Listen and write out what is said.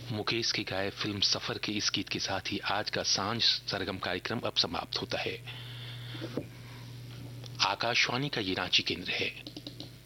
मुकेश की गाए फिल्म सफर के इस गीत के साथ ही आज का सांझ सरगम कार्यक्रम अब समाप्त होता है। आकाशवाणी का ये रांची केंद्र है।